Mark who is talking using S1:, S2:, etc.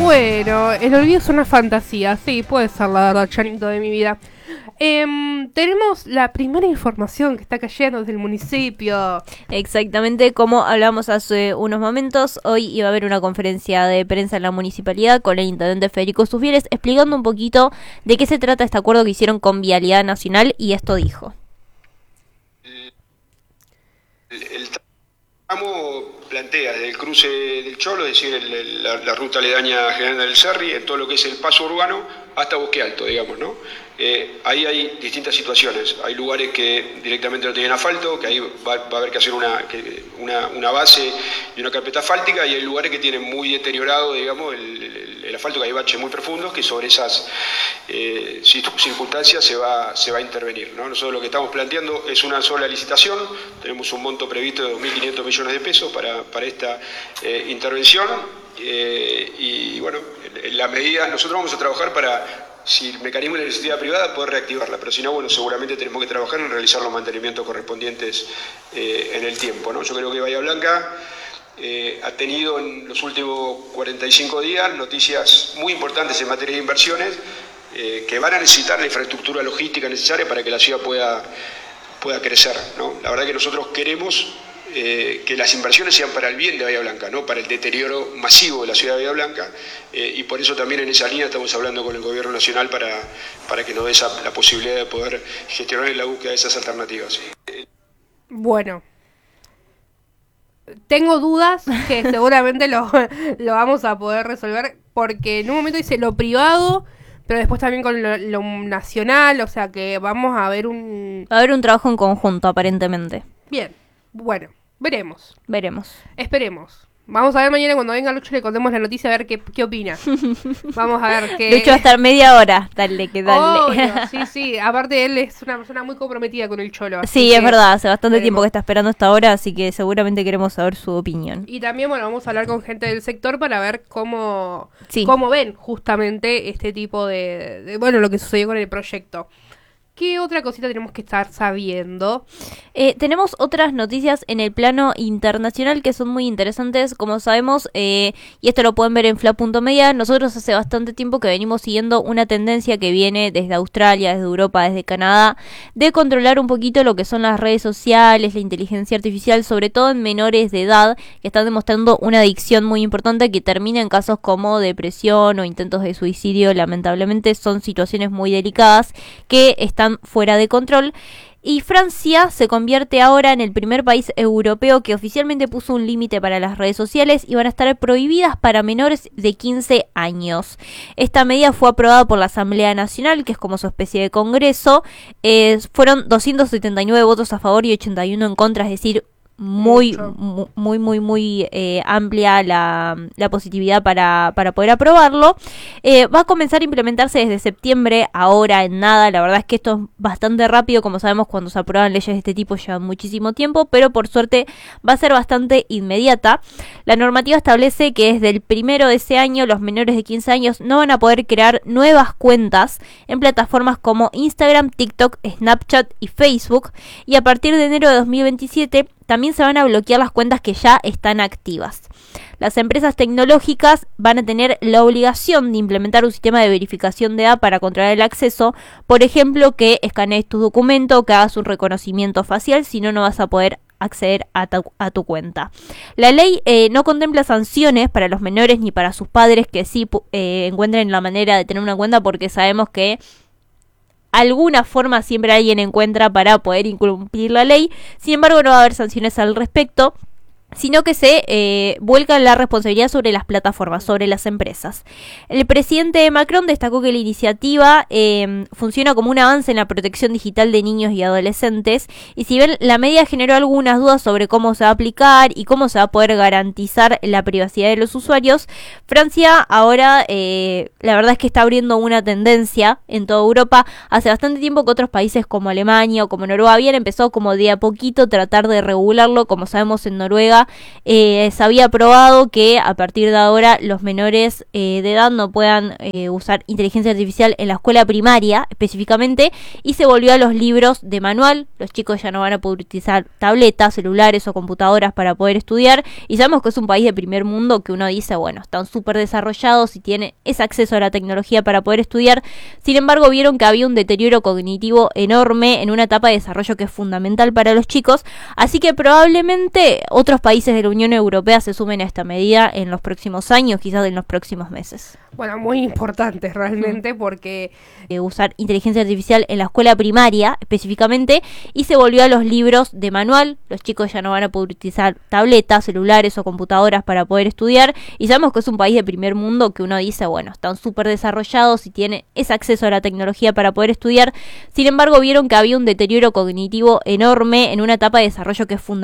S1: Bueno, el olvido es una fantasía, sí, puede ser la verdad, Chanito de mi vida. Tenemos la primera información que está cayendo desde el municipio.
S2: Exactamente, como hablamos hace unos momentos, hoy iba a haber una conferencia de prensa en la municipalidad con el intendente Federico Sufieres explicando un poquito de qué se trata este acuerdo que hicieron con Vialidad Nacional, y esto dijo.
S3: El tramo plantea desde el cruce del Cholo, es decir, la ruta aledaña General del Cerri, en todo lo que es el paso urbano, hasta Bosque Alto, digamos, ¿no? Ahí hay distintas situaciones. Hay lugares que directamente no tienen asfalto, que ahí va a haber que hacer una base y una carpeta asfáltica, y hay lugares que tienen muy deteriorado, digamos, el asfalto, que hay baches muy profundos, que sobre esas circunstancias se va a intervenir, ¿no? Nosotros lo que estamos planteando es una sola licitación. Tenemos un monto previsto de 2.500 millones de pesos para esta intervención, y bueno, en la medida, nosotros vamos a trabajar para, si el mecanismo de la iniciativa privada, poder reactivarla, pero si no, bueno, seguramente tenemos que trabajar en realizar los mantenimientos correspondientes en el tiempo, ¿no? Yo creo que Bahía Blanca ha tenido en los últimos 45 días noticias muy importantes en materia de inversiones que van a necesitar la infraestructura logística necesaria para que la ciudad pueda crecer, ¿no? La verdad que nosotros queremos que las inversiones sean para el bien de Bahía Blanca, no para el deterioro masivo de la ciudad de Bahía Blanca, y por eso también en esa línea estamos hablando con el gobierno nacional para que nos dé la posibilidad de poder gestionar en la búsqueda de esas alternativas.
S1: Bueno, tengo dudas que seguramente lo vamos a poder resolver, porque en un momento dice lo privado, pero después también con lo nacional, o sea que vamos a ver
S2: Va a haber un trabajo en conjunto, aparentemente.
S1: Bien, bueno, veremos. Esperemos. Vamos a ver mañana cuando venga Lucho, le contemos la noticia, a ver qué opina. Vamos a ver qué...
S2: Lucho va a estar media hora, dale.
S1: Obvio, sí, aparte él es una persona muy comprometida con el Cholo.
S2: Sí, es verdad, hace bastante tiempo que está esperando esta hora, así que seguramente queremos saber su opinión.
S1: Y también, bueno, vamos a hablar con gente del sector para ver cómo ven justamente este tipo de lo que sucedió con el proyecto. ¿Qué otra cosita tenemos que estar sabiendo?
S2: Tenemos otras noticias en el plano internacional que son muy interesantes, como sabemos, y esto lo pueden ver en fla.media. Nosotros hace bastante tiempo que venimos siguiendo una tendencia que viene desde Australia, desde Europa, desde Canadá, de controlar un poquito lo que son las redes sociales, la inteligencia artificial, sobre todo en menores de edad, que están demostrando una adicción muy importante que termina en casos como depresión o intentos de suicidio. Lamentablemente son situaciones muy delicadas que están fuera de control, y Francia se convierte ahora en el primer país europeo que oficialmente puso un límite para las redes sociales y van a estar prohibidas para menores de 15 años. Esta medida fue aprobada por la Asamblea Nacional, que es como su especie de congreso. Fueron 279 votos a favor y 81 en contra, es decir, muy amplia la positividad para poder aprobarlo. Va a comenzar a implementarse desde septiembre, ahora en nada. La verdad es que esto es bastante rápido. Como sabemos, cuando se aprueban leyes de este tipo llevan muchísimo tiempo, pero por suerte va a ser bastante inmediata. La normativa establece que desde el 1 de ese año los menores de 15 años no van a poder crear nuevas cuentas en plataformas como Instagram, TikTok, Snapchat y Facebook, y a partir de enero de 2027 también se van a bloquear las cuentas que ya están activas. Las empresas tecnológicas van a tener la obligación de implementar un sistema de verificación de edad para controlar el acceso. Por ejemplo, que escanees tu documento, que hagas un reconocimiento facial, si no, no vas a poder acceder a tu cuenta. La ley no contempla sanciones para los menores ni para sus padres que sí encuentren la manera de tener una cuenta, porque sabemos que alguna forma siempre alguien encuentra para poder incumplir la ley. Sin embargo, no va a haber sanciones al respecto, sino que se vuelca la responsabilidad sobre las plataformas, sobre las empresas. El presidente Macron destacó que la iniciativa funciona como un avance en la protección digital de niños y adolescentes, y si bien la medida generó algunas dudas sobre cómo se va a aplicar y cómo se va a poder garantizar la privacidad de los usuarios, Francia ahora la verdad es que está abriendo una tendencia en toda Europa. Hace bastante tiempo que otros países como Alemania o como Noruega habían empezado como de a poquito tratar de regularlo. Como sabemos, en Noruega Bélgica, se había aprobado que a partir de ahora los menores de edad no puedan usar inteligencia artificial en la escuela primaria específicamente, y se volvió a los libros de manual. Los chicos ya no van a poder utilizar tabletas, celulares o computadoras para poder estudiar, y sabemos que es un país de primer mundo que uno dice, bueno, están súper desarrollados y tiene ese acceso a la tecnología para poder estudiar. Sin embargo, vieron que había un deterioro cognitivo enorme en una etapa de desarrollo que es fundamental para los chicos, así que probablemente otros países de la Unión Europea se sumen a esta medida en los próximos años, quizás en los próximos meses.
S1: Bueno, muy importante realmente porque
S2: usar inteligencia artificial en la escuela primaria específicamente, y se volvió a los libros de manual. Los chicos ya no van a poder utilizar tabletas, celulares o computadoras para poder estudiar, y sabemos que es un país de primer mundo que uno dice, bueno, están súper desarrollados y tiene ese acceso a la tecnología para poder estudiar. Sin embargo, vieron que había un deterioro cognitivo enorme en una etapa de desarrollo que es fundamental